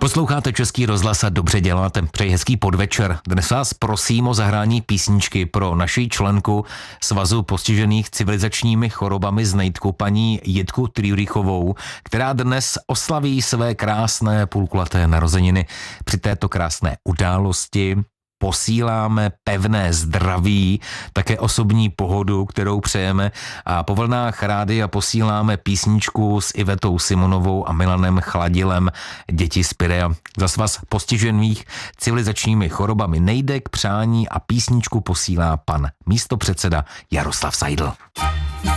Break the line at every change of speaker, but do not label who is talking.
Posloucháte Český rozhlas a dobře děláte. Přeji hezký podvečer. Dnes vás prosím o zahrání písničky pro naši členku Svazu postižených civilizačními chorobami z Nejdku, paní Jitku Trýrychovou, která dnes oslaví své krásné půlkulaté narozeniny. Při této krásné události posíláme pevné zdraví, také osobní pohodu, kterou přejeme, a po vlnách rádia posíláme písničku s Ivetou Simonovou a Milanem Chladilem, Děti z Pirea. Za Svaz postižených civilizačními chorobami Nejdek přání a písničku posílá pan místopředseda Jaroslav Seidl.